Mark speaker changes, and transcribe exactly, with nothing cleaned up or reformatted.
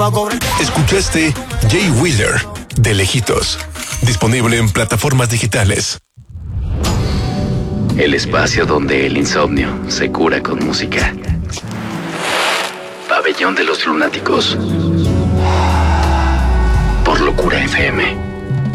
Speaker 1: Escuchaste Jay Wheeler, de lejitos. Disponible en plataformas digitales.
Speaker 2: El espacio donde el insomnio se cura con música. Pabellón de los Lunáticos. Por Locura F M.